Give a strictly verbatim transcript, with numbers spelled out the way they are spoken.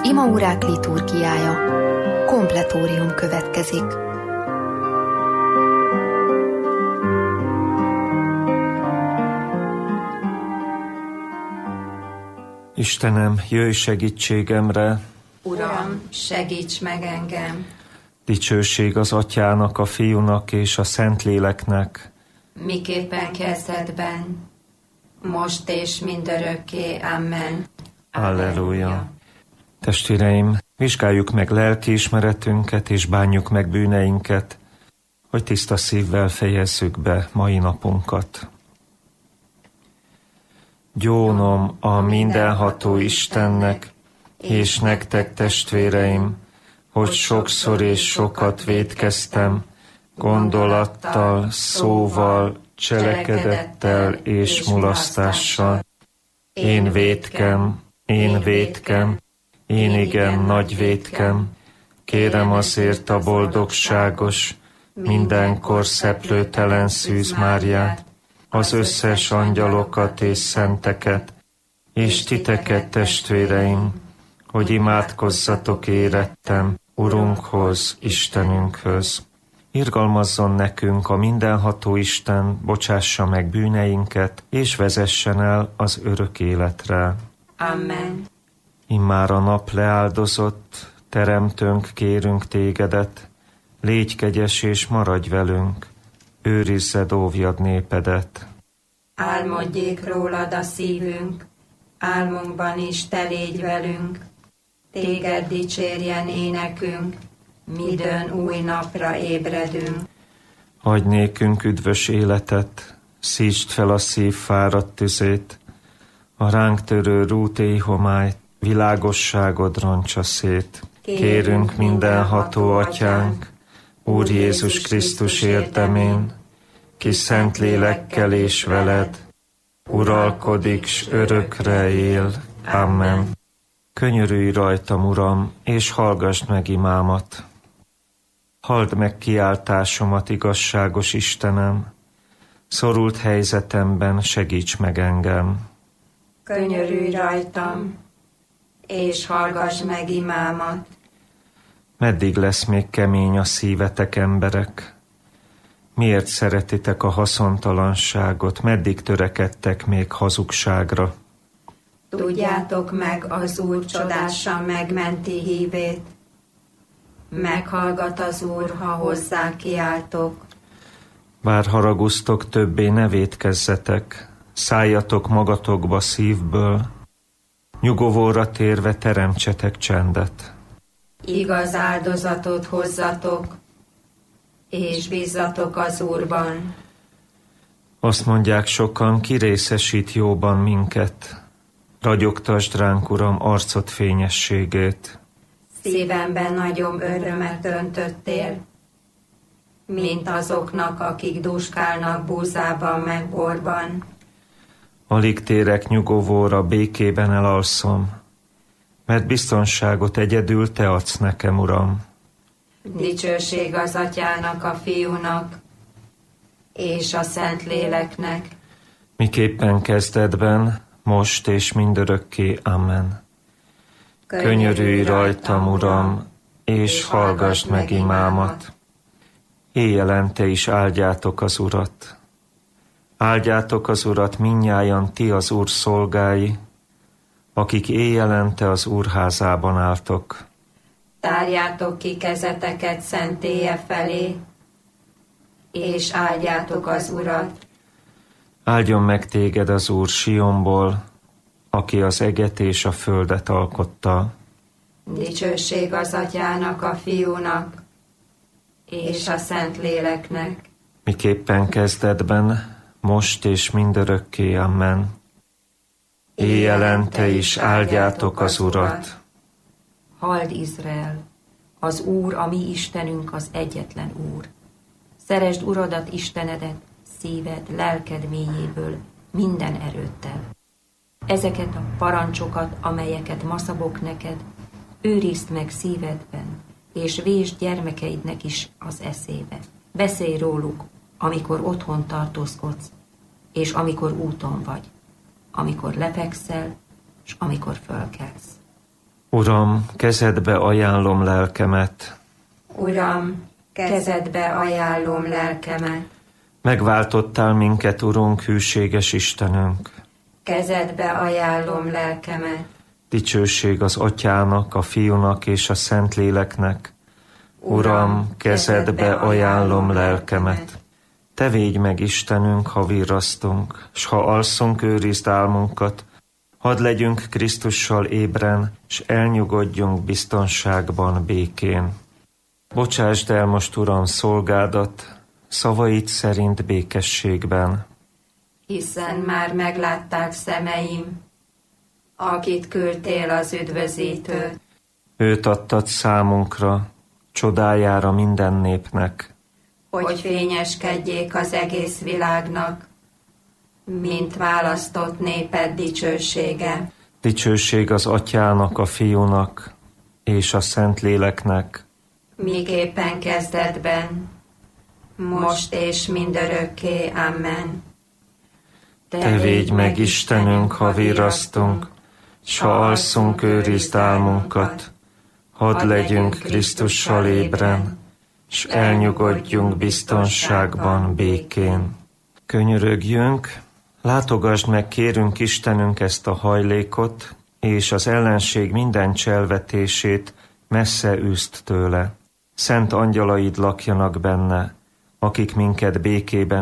Imaórák liturgiája. Kompletórium következik. Istenem, jöjj segítségemre! Uram, segíts meg engem! Dicsőség az Atyának, a Fiúnak és a Szentléleknek, miképpen kezdetben, most és mindörökké. Amen. Alleluja! Testvéreim, vizsgáljuk meg lelkiismeretünket és bánjuk meg bűneinket, hogy tiszta szívvel fejezzük be mai napunkat. Gyónom a mindenható Istennek, és nektek, testvéreim, hogy sokszor és sokat vétkeztem, gondolattal, szóval, cselekedettel és mulasztással. Én vétkem, én vétkem, én igen nagy vétkem, kérem azért a boldogságos, mindenkor szeplőtelen Szűz Máriát, az összes angyalokat és szenteket, és titeket, testvéreim, hogy imádkozzatok érettem Urunkhoz, Istenünkhöz. Irgalmazzon nekünk a mindenható Isten, bocsássa meg bűneinket, és vezessen el az örök életre. Amen. Immár a nap leáldozott, teremtőnk, kérünk tégedet, légy kegyes és maradj velünk, őrizzed, óvjad népedet. Álmodjék rólad a szívünk, álmunkban is te légy velünk, téged dicsérjen énekünk, midőn új napra ébredünk. Adj nékünk üdvös életet, szítsd fel a szív fáradt tüzét, a ránk törő rút éjhomályt, világosságod roncsa szét. Kérünk mindenható Atyánk, Úr Jézus Krisztus érdemén, ki szent lélekkel és veled, uralkodik, s örökre él. Amen. Könyörülj rajtam, Uram, és hallgassd meg imámat. Halld meg kiáltásomat, igazságos Istenem, szorult helyzetemben segíts meg engem. Könyörülj rajtam, és hallgass meg imámat. Meddig lesz még kemény a szívetek, emberek? Miért szeretitek a haszontalanságot? Meddig törekedtek még hazugságra? Tudjátok meg az Úr csodásan megmenti hívét. Meghallgat az Úr, ha hozzá kiáltok. Bár haragusztok, többé ne vétkezzetek, szálljatok magatokba szívből, nyugovóra térve teremtsetek csendet. Igaz áldozatot hozzatok, és bízzatok az Úrban. Azt mondják sokan, ki részesít jóban minket, ragyogtasd ránk, Uram, arcod fényességét. Szívemben nagyobb örömet öntöttél, mint azoknak, akik dúskálnak búzában meg borban. Alig térek nyugovóra, békében elalszom, mert biztonságot egyedül te adsz nekem, Uram. Dicsőség az Atyának, a Fiúnak és a Szentléleknek, miképpen kezdetben, most és mindörökké. Amen. Könyörülj rajtam, Uram, és hallgassd meg imámat. Éjjelente is áldjátok az Urat. Áldjátok az Urat mindnyájan ti, az Úr szolgái, akik éjjelente az Úr házában álltok. Tárjátok ki kezeteket szentélye felé, és áldjátok az Urat. Áldjon meg téged az Úr Sionból, aki az eget és a földet alkotta. Dicsőség az Atyának, a Fiúnak és a Szentléleknek, miképpen kezdetben, most és mindörökké. Amen. Éjjelente is áldjátok az Urat. Halld, Izrael! Az Úr, a mi Istenünk, az egyetlen Úr. Szeresd Uradat, Istenedet, szíved, lelked mélyéből, minden erőttel. Ezeket a parancsokat, amelyeket ma szabok neked, őrizd meg szívedben, és vésd gyermekeidnek is az eszébe. Beszélj róluk, amikor otthon tartózkodsz, és amikor úton vagy, amikor lefekszel, és amikor fölkelsz. Uram, kezedbe ajánlom lelkemet. Uram, kezedbe ajánlom lelkemet. Megváltottál minket, Urunk, hűséges Istenünk. Kezedbe ajánlom lelkemet. Dicsőség az Atyának, a Fiúnak és a Szentléleknek. Uram, kezedbe ajánlom lelkemet. Te védj meg, Istenünk, ha virrasztunk, s ha alszunk, őrizd álmunkat. Hadd legyünk Krisztussal ébren, s elnyugodjunk biztonságban, békén. Bocsásd el most, Uram, szolgádat, szavaid szerint békességben. Hiszen már meglátták szemeim, akit küldtél az üdvözítőt. Őt adtad számunkra, csodájára minden népnek. Hogy fényeskedjék az egész világnak, mint választott néped dicsősége. Dicsőség az Atyának, a Fiúnak és a Szentléleknek. Miképpen kezdetben, most és mindörökké. Amen. Te védj meg, Istenünk, ha virrasztunk, s ha alszunk, őrizd álmunkat. Hadd legyünk Krisztussal ébren, s elnyugodjunk biztonságban, békén. Könyörögjünk, látogasd meg, kérünk, Istenünk, ezt a hajlékot, és az ellenség minden cselvetését messze űzd tőle. Szent angyalaid lakjanak benne, akik minket békében